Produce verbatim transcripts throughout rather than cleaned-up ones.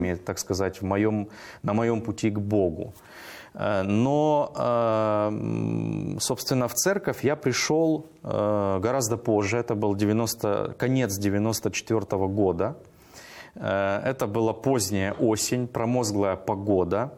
так сказать, в моем, на моем пути к Богу. Но, собственно, в церковь я пришел гораздо позже, это был девяносто, конец девяносто четвёртого года. Это была поздняя осень, промозглая погода.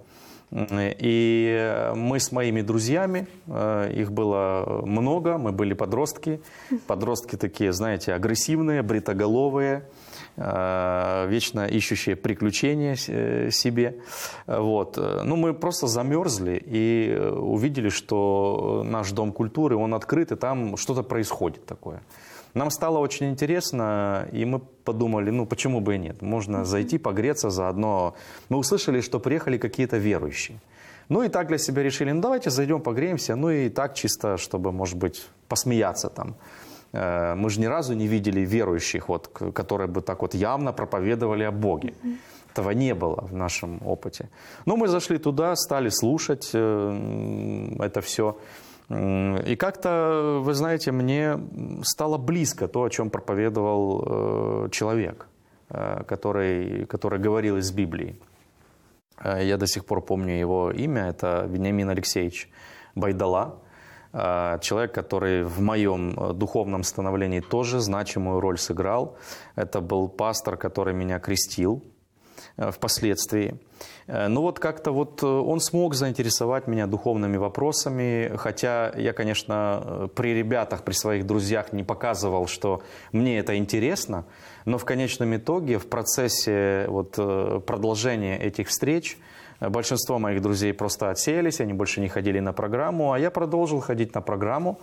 И мы с моими друзьями, их было много, мы были подростки. Подростки такие, знаете, агрессивные, бритоголовые, вечно ищущие приключения себе. Вот. Ну, мы просто замерзли и увидели, что наш дом культуры, он открыт, и там что-то происходит такое. Нам стало очень интересно, и мы подумали, ну почему бы и нет, можно зайти, погреться заодно. Мы услышали, что приехали какие-то верующие. Ну и так для себя решили, ну давайте зайдем, погреемся, ну и так чисто, чтобы, может быть, посмеяться там. Мы же ни разу не видели верующих, вот, которые бы так вот явно проповедовали о Боге. Этого не было в нашем опыте. Но мы зашли туда, стали слушать это все. И как-то, вы знаете, мне стало близко то, о чем проповедовал человек, который, который говорил из Библии. Я до сих пор помню его имя, это Вениамин Алексеевич Байдала. Человек, который в моем духовном становлении тоже значимую роль сыграл. Это был пастор, который меня крестил впоследствии. Ну вот как-то вот он смог заинтересовать меня духовными вопросами, хотя я, конечно, при ребятах, при своих друзьях не показывал, что мне это интересно, но в конечном итоге, в процессе вот продолжения этих встреч, большинство моих друзей просто отсеялись, они больше не ходили на программу, а я продолжил ходить на программу.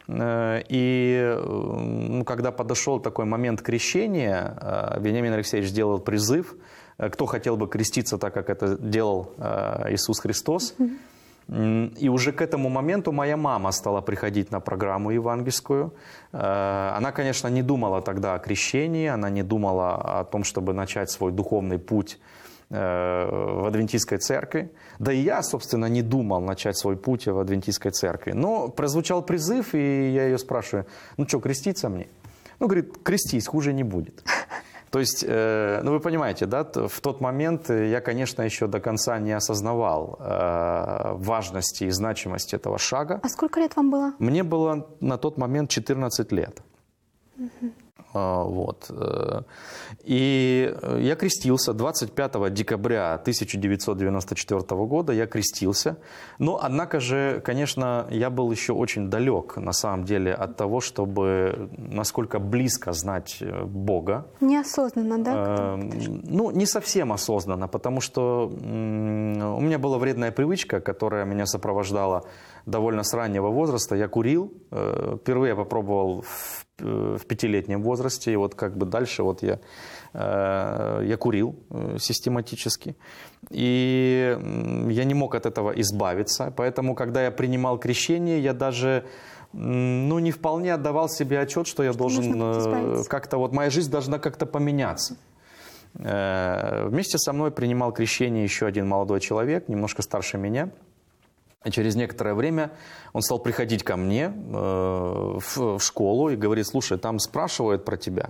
И ну, когда подошел такой момент крещения, Вениамин Алексеевич сделал призыв, кто хотел бы креститься так, как это делал Иисус Христос. И уже к этому моменту моя мама стала приходить на программу евангельскую. Она, конечно, не думала тогда о крещении, она не думала о том, чтобы начать свой духовный путь в адвентистской церкви. Да и я, собственно, не думал начать свой путь в адвентистской церкви. Но прозвучал призыв, и я ее спрашиваю, ну что, креститься мне? Ну, говорит, крестись, хуже не будет. То есть, э, ну вы понимаете, да, в тот момент я, конечно, еще до конца не осознавал э, важности и значимости этого шага. А сколько лет вам было? Мне было на тот момент четырнадцать лет. Угу. Вот. И я крестился двадцать пятого декабря тысяча девятьсот девяносто четвёртого года, я крестился. Но, однако же, конечно, я был еще очень далек, на самом деле, от того, чтобы насколько близко знать Бога. Неосознанно, да? Ну, не совсем осознанно, потому что у меня была вредная привычка, которая меня сопровождала довольно с раннего возраста. Я курил. Впервые я попробовал в в пятилетнем возрасте, и вот как бы дальше вот я, я курил систематически, и я не мог от этого избавиться, поэтому, когда я принимал крещение, я даже, ну, не вполне отдавал себе отчет, что я должен как-то, вот моя жизнь должна как-то поменяться. Вместе со мной принимал крещение еще один молодой человек, немножко старше меня. И через некоторое время он стал приходить ко мне э, в, в школу и говорит, слушай, там спрашивают про тебя.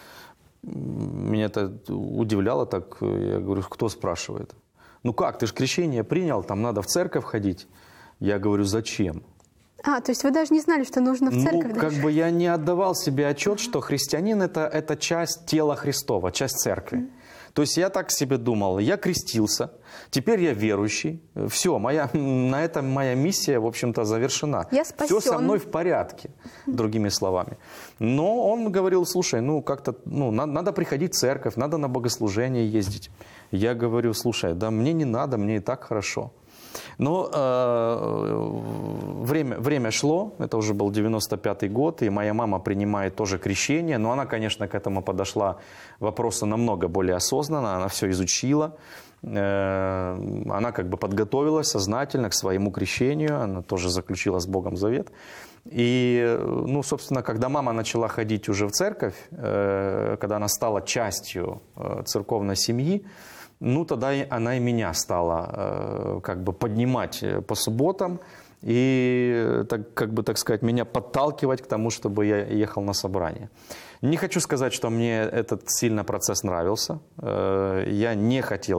Меня это удивляло так. Я говорю, кто спрашивает? Ну как, ты же крещение принял, там надо в церковь ходить. Я говорю, зачем? А, то есть вы даже не знали, что нужно в церковь? Ну, как бы я не отдавал себе отчет, что христианин это, это часть тела Христова, часть церкви. То есть я так себе думал, я крестился, теперь я верующий, все, моя, на этом моя миссия, в общем-то, завершена. Я спасен. Все со мной в порядке, другими словами. Но он говорил, слушай, ну как-то, ну, надо, надо приходить в церковь, надо на богослужение ездить. Я говорю, слушай, да мне не надо, мне и так хорошо. Но э, время, время шло, это уже был девяносто пятый год, и моя мама принимает тоже крещение, но она, конечно, к этому подошла вопросу намного более осознанно, она все изучила, э, она как бы подготовилась сознательно к своему крещению, она тоже заключила с Богом завет. И, ну, собственно, когда мама начала ходить уже в церковь, э, когда она стала частью э, церковной семьи, ну, тогда она и меня стала э, как бы поднимать по субботам. и, так, как бы, так сказать, меня подталкивать к тому, чтобы я ехал на собрание. Не хочу сказать, что мне этот сильно процесс нравился. Я не хотел